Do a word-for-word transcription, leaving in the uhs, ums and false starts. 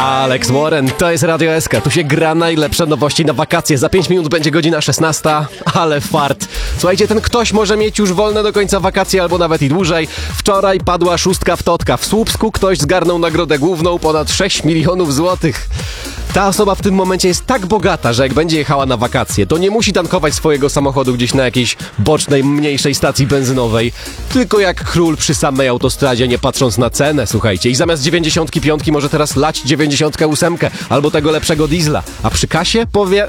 Alex Warren, to jest Radio S K. Tu się gra najlepsze nowości na wakacje. Za pięć minut będzie godzina szesnasta, ale fart. Słuchajcie, ten ktoś może mieć już wolne do końca wakacji albo nawet i dłużej. Wczoraj padła szóstka w Totka. W Słupsku ktoś zgarnął nagrodę główną ponad sześć milionów złotych. Ta osoba w tym momencie jest tak bogata, że jak będzie jechała na wakacje, to nie musi tankować swojego samochodu gdzieś na jakiejś bocznej, mniejszej stacji benzynowej, tylko jak król przy samej autostradzie, nie patrząc na cenę, słuchajcie. I zamiast dziewięćdziesiątki piątki może teraz lać dziewięćdziesiątkę ósemkę albo tego lepszego diesla. A przy kasie powie,